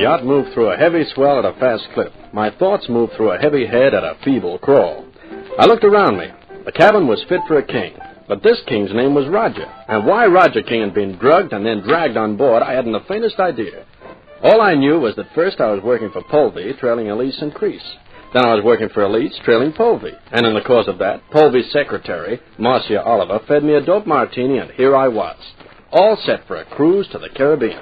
The yacht moved through a heavy swell at a fast clip. My thoughts moved through a heavy head at a feeble crawl. I looked around me. The cabin was fit for a king. But this king's name was Roger. And why Roger King had been drugged and then dragged on board, I hadn't the faintest idea. All I knew was that first I was working for Polvey, trailing Elise and Crease. Then I was working for Elise, trailing Polvey. And in the course of that, Polvey's secretary, Marcia Oliver, fed me a dope martini, and here I was, all set for a cruise to the Caribbean.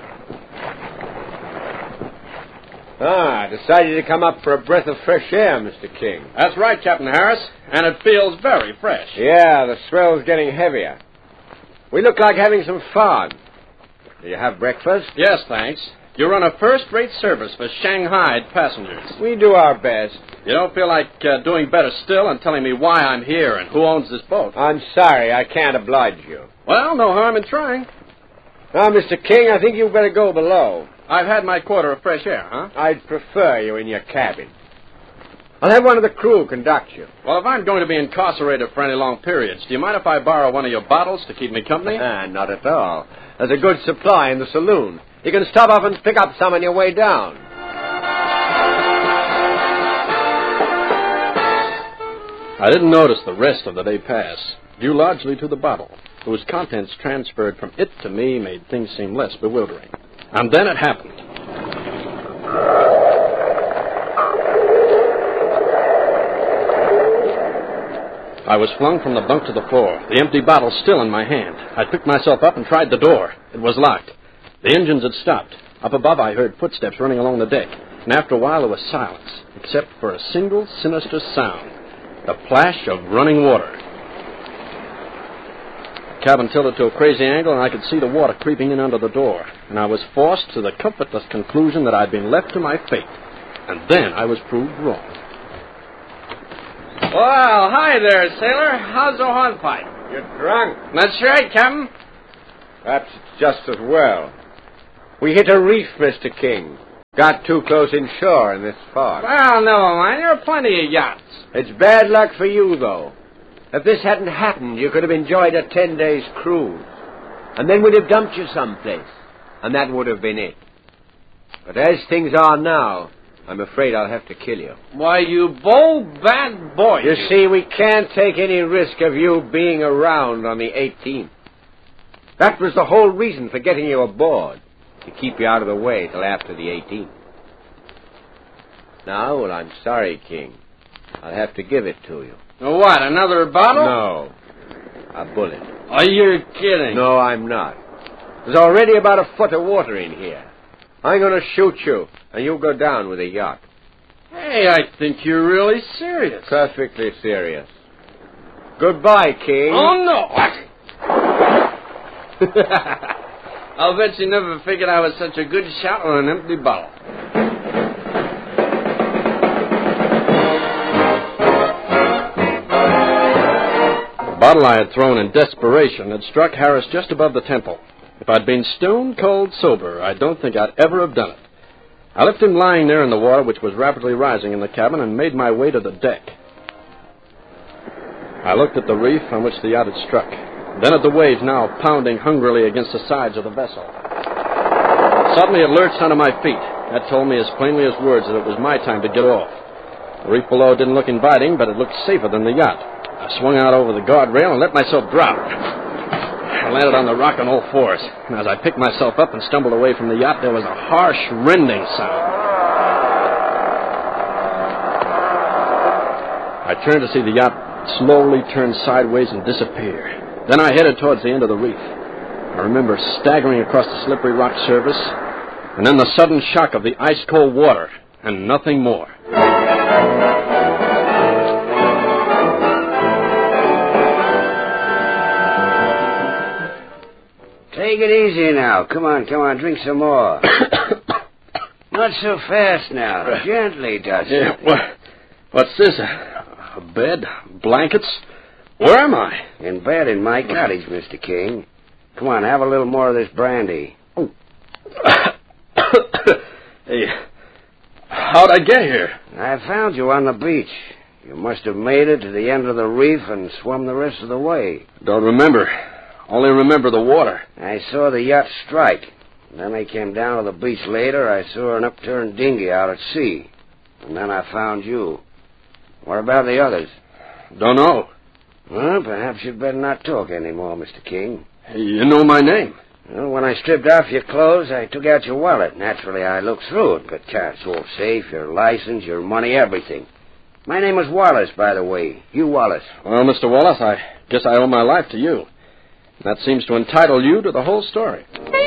Decided to come up for a breath of fresh air, Mr. King. That's right, Captain Harris, and it feels very fresh. Yeah, the swell's getting heavier. We look like having some fun. Do you have breakfast? Yes, thanks. You run a first-rate service for Shanghai passengers. We do our best. You don't feel like doing better still and telling me why I'm here and who owns this boat? I'm sorry, I can't oblige you. Well, no harm in trying. Now, Mr. King, I think you'd better go below. I've had my quota of fresh air, huh? I'd prefer you in your cabin. I'll have one of the crew conduct you. Well, if I'm going to be incarcerated for any long periods, do you mind if I borrow one of your bottles to keep me company? Not at all. There's a good supply in the saloon. You can stop off and pick up some on your way down. I didn't notice the rest of the day pass, due largely to the bottle, whose contents transferred from it to me made things seem less bewildering. And then it happened. I was flung from the bunk to the floor, the empty bottle still in my hand. I picked myself up and tried the door. It was locked. The engines had stopped. Up above, I heard footsteps running along the deck, and after a while, there was silence, except for a single sinister sound, the plash of running water. The cabin tilted to a crazy angle, and I could see the water creeping in under the door, and I was forced to the comfortless conclusion that I'd been left to my fate. And then I was proved wrong. Well, hi there, sailor. How's the hornpipe? You're drunk. That's right, Captain. Perhaps it's just as well. We hit a reef, Mr. King. Got too close inshore in this fog. Well, never mind. There are plenty of yachts. It's bad luck for you, though. If this hadn't happened, you could have enjoyed a 10-day cruise. And then we'd have dumped you someplace. And that would have been it. But as things are now, I'm afraid I'll have to kill you. Why, you bold, bad boy. You see, we can't take any risk of you being around on the 18th. That was the whole reason for getting you aboard, to keep you out of the way till after the 18th. Now, well, I'm sorry, King. I'll have to give it to you. What, another bottle? No, a bullet. Oh, you're kidding. No, I'm not. There's already about a foot of water in here. I'm going to shoot you, and you'll go down with the yacht. Hey, I think you're really serious. Perfectly serious. Goodbye, King. Oh, no. I'll bet you never figured I was such a good shot on an empty bottle. The bottle I had thrown in desperation had struck Harris just above the temple. If I'd been stone cold sober, I don't think I'd ever have done it. I left him lying there in the water, which was rapidly rising in the cabin, and made my way to the deck. I looked at the reef on which the yacht had struck, then at the waves now pounding hungrily against the sides of the vessel. Suddenly it lurched under my feet. That told me as plainly as words that it was my time to get off. The reef below didn't look inviting, but it looked safer than the yacht. I swung out over the guardrail and let myself drop. I landed on the rock on all fours, and as I picked myself up and stumbled away from the yacht, there was a harsh, rending sound. I turned to see the yacht slowly turn sideways and disappear. Then I headed towards the end of the reef. I remember staggering across the slippery rock surface, and then the sudden shock of the ice-cold water, and nothing more. Take it easy now. Come on, drink some more. Not so fast now. Gently, Dusty. Yeah, what's this? A bed? Blankets? Where am I? In bed in my cottage, Mr. King. Come on, have a little more of this brandy. Oh. Hey, how'd I get here? I found you on the beach. You must have made it to the end of the reef and swum the rest of the way. Don't remember. Only remember the water. I saw the yacht strike. Then I came down to the beach later. I saw an upturned dinghy out at sea. And then I found you. What about the others? Don't know. Well, perhaps you'd better not talk anymore, Mr. King. You know my name. Well, when I stripped off your clothes, I took out your wallet. Naturally, I looked through it, but it's all safe, your license, your money, everything. My name was Wallace, by the way. Hugh Wallace. Well, Mr. Wallace, I guess I owe my life to you. That seems to entitle you to the whole story.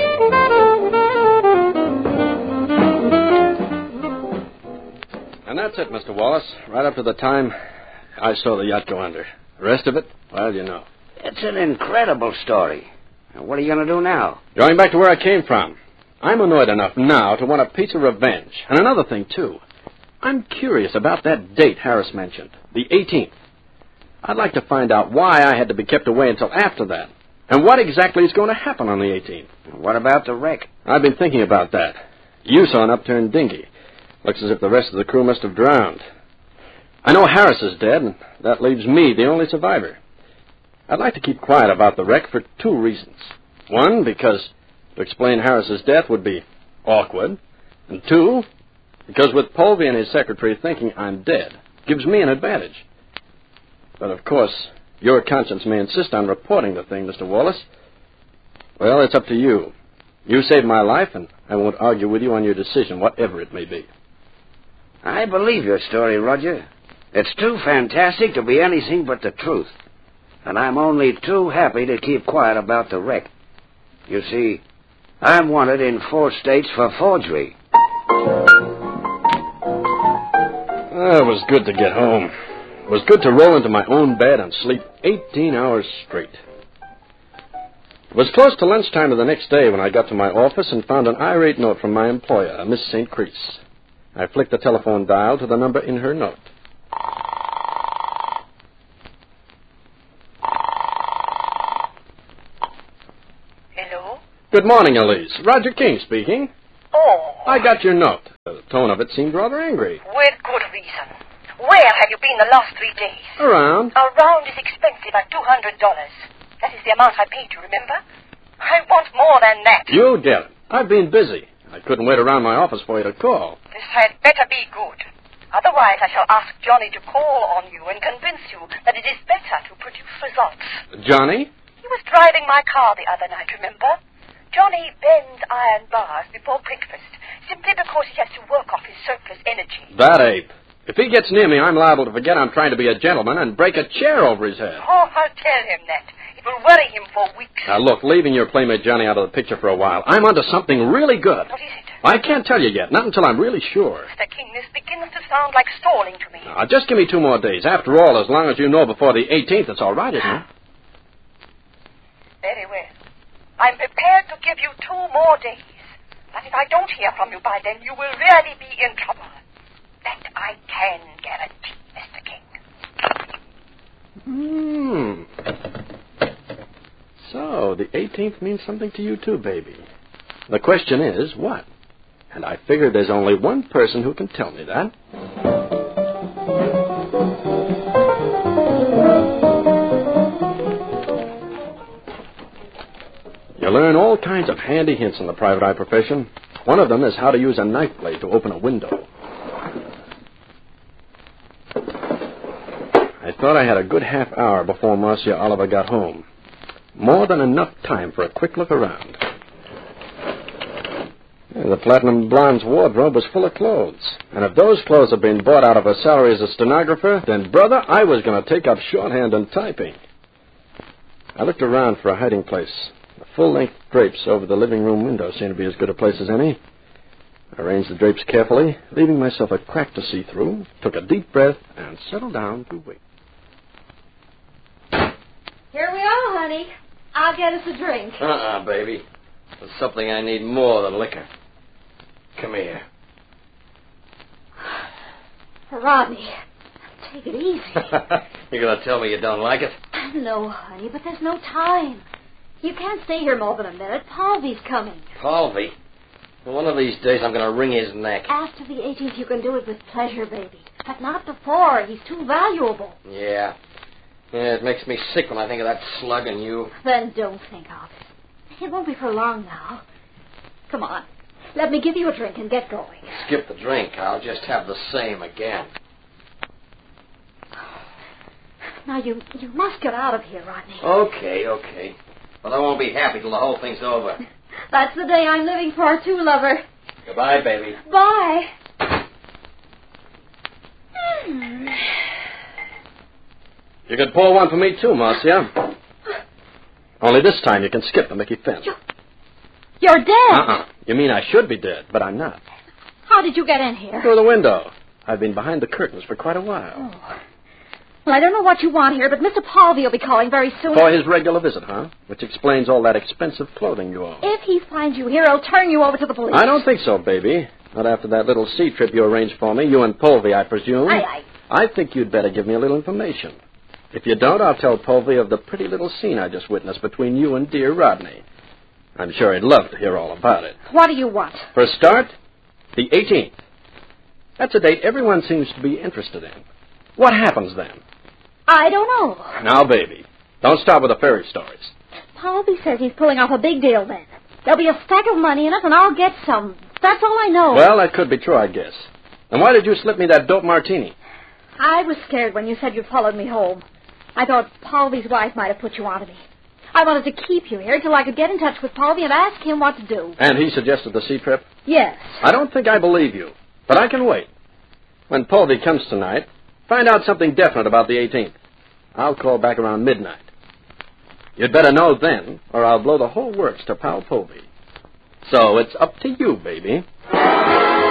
And that's it, Mr. Wallace. Right up to the time I saw the yacht go under. The rest of it, well, you know. It's an incredible story. Now, what are you going to do now? Going back to where I came from. I'm annoyed enough now to want a piece of revenge. And another thing, too. I'm curious about that date Harris mentioned, the 18th. I'd like to find out why I had to be kept away until after that. And what exactly is going to happen on the 18th. What about the wreck? I've been thinking about that. You saw an upturned dinghy. Looks as if the rest of the crew must have drowned. I know Harris is dead, and that leaves me the only survivor. I'd like to keep quiet about the wreck for two reasons. One, because to explain Harris's death would be awkward. And two, because with Polvey and his secretary thinking I'm dead, gives me an advantage. But, of course, your conscience may insist on reporting the thing, Mr. Wallace. Well, it's up to you. You saved my life, and I won't argue with you on your decision, whatever it may be. I believe your story, Roger. It's too fantastic to be anything but the truth. And I'm only too happy to keep quiet about the wreck. You see, I'm wanted in 4 states for forgery. It was good to get home. It was good to roll into my own bed and sleep 18 hours straight. It was close to lunchtime of the next day when I got to my office and found an irate note from my employer, Miss St. Crease. I flicked the telephone dial to the number in her note. Hello? Good morning, Elise. Roger King speaking. Oh. I got your note. The tone of it seemed rather angry. With good reason. Where have you been the last 3 days? Around. A round is expensive at $200. That is the amount I paid you, remember? I want more than that. You'll get it. I've been busy. I couldn't wait around my office for you to call. This had better be good. Otherwise, I shall ask Johnny to call on you and convince you that it is better to produce results. Johnny? He was driving my car the other night, remember? Johnny bends iron bars before breakfast, simply because he has to work off his surplus energy. That ape. If he gets near me, I'm liable to forget I'm trying to be a gentleman and break a chair over his head. Oh, I'll tell him that. It will worry him for weeks. Now, look, leaving your playmate Johnny out of the picture for a while, I'm onto something really good. What is it? I can't tell you yet, not until I'm really sure. Mr. King, this begins to sound like stalling to me. Now, just give me 2 more days. After all, as long as you know before the 18th, it's all right, isn't it? Very well. I'm prepared to give you 2 more days. But if I don't hear from you by then, you will really be in trouble. That I can guarantee, Mr. King. So, the 18th means something to you too, baby. The question is, what? And I figure there's only one person who can tell me that. You learn all kinds of handy hints in the private eye profession. One of them is how to use a knife blade to open a window. I thought I had a good half hour before Marcia Oliver got home. More than enough time for a quick look around. The Platinum Blonde's wardrobe was full of clothes. And if those clothes had been bought out of her salary as a stenographer, then, brother, I was going to take up shorthand and typing. I looked around for a hiding place. The full-length drapes over the living room window seemed to be as good a place as any. I arranged the drapes carefully, leaving myself a crack to see through, took a deep breath, and settled down to wait. Here we are, honey. I'll get us a drink. Baby. There's something I need more than liquor. Come here. Rodney, take it easy. You're going to tell me you don't like it? No, honey, but there's no time. You can't stay here more than a minute. Polvy's coming. Polvey? One of these days I'm going to wring his neck. After the 18th, you can do it with pleasure, baby. But not before. He's too valuable. Yeah, it makes me sick when I think of that slug and you. Then don't think of it. It won't be for long now. Come on. Let me give you a drink and get going. Skip the drink. I'll just have the same again. Now, you must get out of here, Rodney. Okay. But I won't be happy till the whole thing's over. That's the day I'm living for, too, lover. Goodbye, baby. Bye. You could pour one for me, too, Marcia. Only this time you can skip the Mickey Finn. You're dead. You mean I should be dead, but I'm not. How did you get in here? Through the window. I've been behind the curtains for quite a while. Oh. Well, I don't know what you want here, but Mr. Palvey will be calling very soon. For his regular visit, huh? Which explains all that expensive clothing you own. If he finds you here, he'll turn you over to the police. I don't think so, baby. Not after that little sea trip you arranged for me, you and Polvey, I presume. I think you'd better give me a little information. If you don't, I'll tell Polvey of the pretty little scene I just witnessed between you and dear Rodney. I'm sure he'd love to hear all about it. What do you want? For a start, the 18th. That's a date everyone seems to be interested in. What happens then? I don't know. Now, baby, don't start with the fairy stories. Palvey says he's pulling off a big deal then. There'll be a stack of money in it, and I'll get some. That's all I know. Well, that could be true, I guess. And why did you slip me that dope martini? I was scared when you said you followed me home. I thought Palvey's wife might have put you onto me. I wanted to keep you here till I could get in touch with Palvey and ask him what to do. And he suggested the sea trip? Yes. I don't think I believe you, but I can wait. When Polvey comes tonight, find out something definite about the 18th. I'll call back around midnight. You'd better know then, or I'll blow the whole works to Pal Polvey. So it's up to you, baby.